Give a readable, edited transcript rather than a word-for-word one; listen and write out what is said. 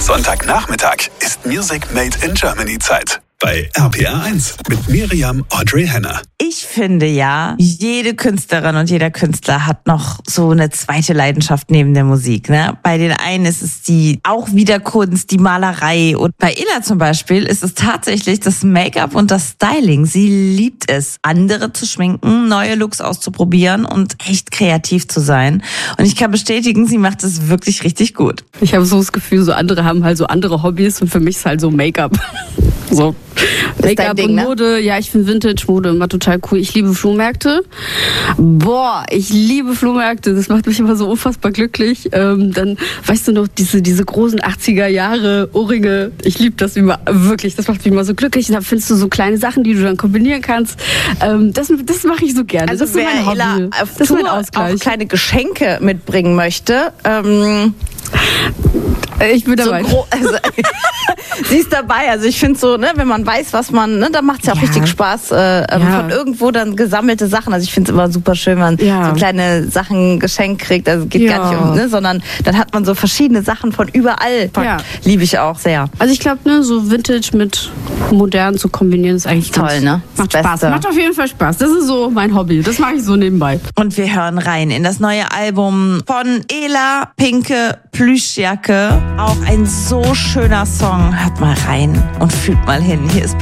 Sonntagnachmittag ist Music Made in Germany Zeit. Bei RPR 1 mit Miriam Audrey Henner. Ich finde ja, jede Künstlerin und jeder Künstler hat noch so eine zweite Leidenschaft neben der Musik. Ne? Bei den einen ist es die auch wieder Kunst, die Malerei. Und bei Ella zum Beispiel ist es tatsächlich das Make-up und das Styling. Sie liebt es, andere zu schminken, neue Looks auszuprobieren und echt kreativ zu sein. Und ich kann bestätigen, sie macht es wirklich richtig gut. Ich habe so das Gefühl, so andere haben halt so andere Hobbys und für mich ist halt so Make-up. So. Make-up und Mode, ja, ich finde Vintage-Mode immer total cool. Ich liebe Flohmärkte. Boah, ich liebe Flohmärkte. Das macht mich immer so unfassbar glücklich. Dann, weißt du noch, diese großen 80er Jahre Ohrringe. Ich liebe das immer, wirklich. Das macht mich immer so glücklich. Und da findest du so kleine Sachen, die du dann kombinieren kannst. Das mache ich so gerne. Also das ist mein Hobby. Ella auf das ist mein Tour Ausgleich. auch kleine Geschenke mitbringen möchte, ich bin dabei. sie ist dabei. Also ich finde so, ne, wenn man weiß, was man, ne, da macht es ja auch richtig Spaß, von irgendwo dann gesammelte Sachen. Also ich finde es immer super schön, wenn man so kleine Sachen geschenkt kriegt. Also geht gar nicht um, ne, sondern dann hat man so verschiedene Sachen von überall. Liebe ich auch sehr. Also ich glaube, ne, so Vintage mit modern zu kombinieren ist eigentlich toll, ne? Macht Spaß. Macht auf jeden Fall Spaß. Das ist so mein Hobby. Das mache ich so nebenbei. Und wir hören rein in das neue Album von Ella, Pinke Plüschjacke. Auch ein so schöner Song. Hört mal rein und fühlt mal hin. Hier ist